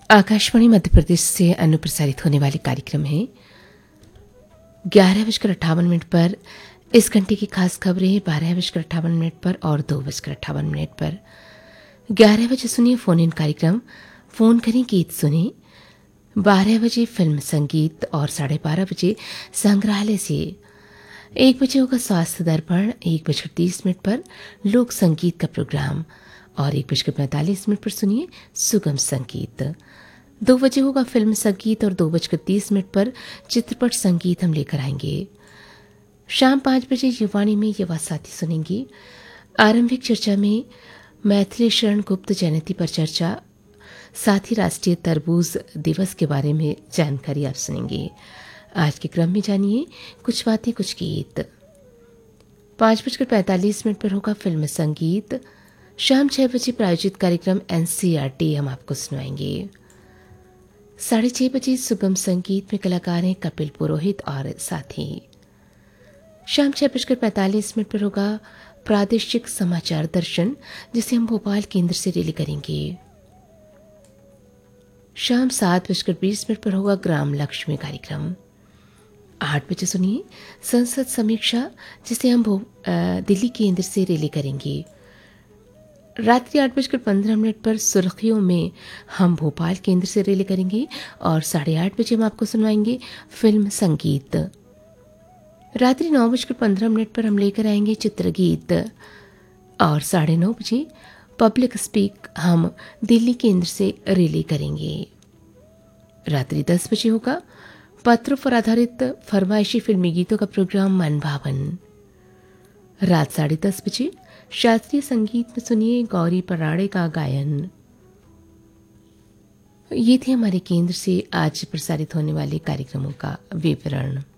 आकाशवाणी मध्य प्रदेश से अनुप्रसारित होने वाले कार्यक्रम है 11:58 पर। इस घंटे की खास खबरें 12:58 पर और 2:58 पर। 11 बजे सुनिए फोन इन कार्यक्रम, फोन करें गीत सुने। 12 बजे फिल्म संगीत और 12:30 संग्रहालय से। 1 बजे होगा स्वास्थ्य दर्पण, 1:30 पर लोक संगीत का प्रोग्राम और 1:45 पर सुनिए सुगम संगीत। 2 बजे होगा फिल्म संगीत और 2:30 पर चित्रपट संगीत हम लेकर आएंगे। शाम 5 बजे युवाणी में युवा साथी सुनेंगी। आरंभिक चर्चा में मैथिली शरण गुप्त जयंती पर चर्चा, साथ ही राष्ट्रीय तरबूज दिवस के बारे में जानकारी आप सुनेंगे। आज के क्रम में जानिए कुछ बातें कुछ गीत। 5:45 पर होगा फिल्म संगीत। शाम 6 बजे प्रायोजित कार्यक्रम एनसीईआरटी हम आपको सुनाएंगे। 6:30 बजे सुगम संगीत में कलाकार हैं कपिल पुरोहित और साथी। शाम 6:45 पर होगा प्रादेशिक समाचार दर्शन, जिसे हम भोपाल केंद्र से रिले करेंगे। शाम 7:20 पर होगा ग्राम लक्ष्मी कार्यक्रम। 8 बजे सुनिए संसद समीक्षा, जिसे हम दिल्ली केंद्र से रिले करेंगे। रात्रि 8:15 पर सुर्खियों में हम भोपाल केंद्र से रिले करेंगे और 8:30 बजे हम आपको सुनवाएंगे फिल्म संगीत। रात्रि 9:15 पर हम लेकर आएंगे चित्रगीत और 9:30 बजे पब्लिक स्पीक हम दिल्ली केंद्र से रिले करेंगे। रात्रि 10 बजे होगा पत्रों पर आधारित फरमाइशी फिल्मी गीतों का प्रोग्राम मन भावन। रात 10:30 बजे शास्त्रीय संगीत में सुनिए गौरी पराड़े का गायन। ये थे हमारे केंद्र से आज प्रसारित होने वाले कार्यक्रमों का विवरण।